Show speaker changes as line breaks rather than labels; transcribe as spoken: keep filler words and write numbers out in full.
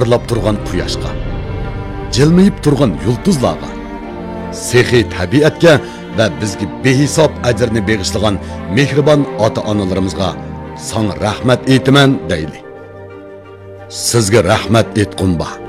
parlab turgan quyoshqa, jilmayib turgan yulduzlarga, sehiy tabiatga va bizga behisob ajrni beg'ishlagan mehribon ota-onalarimizga sana rahmat aytaman deyli. Sizga rahmat aytqum bor.